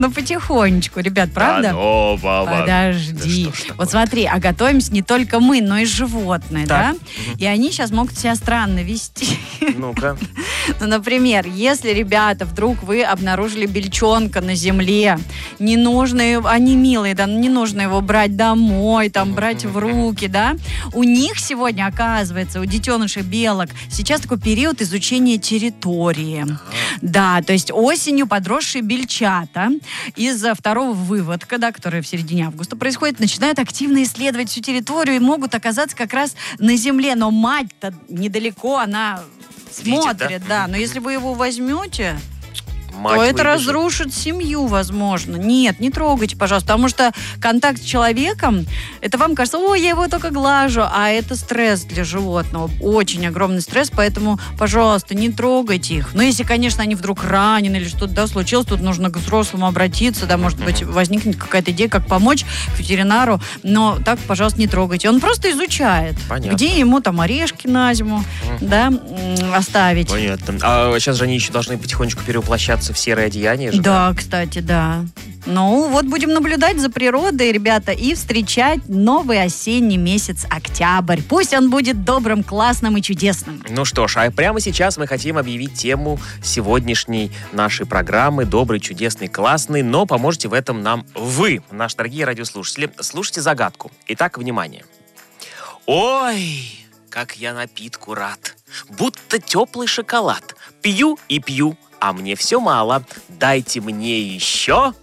Ну, потихонечку, ребят, правда? Да, ну, баба. Подожди. Да что ж такое? Вот смотри, а готовимся не только мы, но и животные, Так. да? И они сейчас могут себя странно вести. Ну-ка. Ну, например, если, ребята, вдруг вы обнаружили бельчонка на земле, не нужно его, они милые, да, не нужно его брать домой, там, брать в руки, да? У них сегодня, оказывается, у детенышей белок, сейчас такой период изучения территории. Да, то есть осенью подросшие бельчата из-за второго выводка, да, который в середине августа происходит, начинают активно исследовать всю территорию и могут оказаться как раз на земле. Но мать-то недалеко, она смотрит, Видит, да. Но если вы его возьмете, Мать то это выбежит. разрушит семью, возможно. Нет, не трогайте, пожалуйста, потому что контакт с человеком, это вам кажется, ой, я его только глажу, а это стресс для животного, очень огромный стресс, поэтому, пожалуйста, не трогайте их. Но если, конечно, они вдруг ранены или что-то, да, случилось, тут нужно к взрослому обратиться, да, может быть, возникнет какая-то идея, как помочь к ветеринару, но так, пожалуйста, не трогайте. Он просто изучает, Понятно. где ему там орешки на зиму, да, оставить. Понятно. А сейчас же они еще должны потихонечку перевоплощаться в серое одеяние же, Да, кстати, да. Ну, вот будем наблюдать за природой, ребята, и встречать новый осенний месяц октябрь. Пусть он будет добрым, классным и чудесным. Ну что ж, а прямо сейчас мы хотим объявить тему сегодняшней нашей программы «Добрый, чудесный, классный», но поможете в этом нам вы, наши дорогие радиослушатели. Слушайте загадку. Итак, внимание. Ой, как я напитку рад, будто теплый шоколад. Пью и пью, а мне все мало. Дайте мне еще...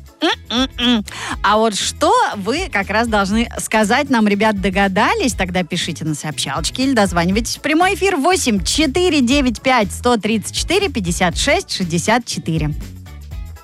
А вот что вы как раз должны сказать нам, ребят, догадались? Тогда пишите на сообщалочке или дозванивайтесь в прямой эфир 8 495 134 56 64.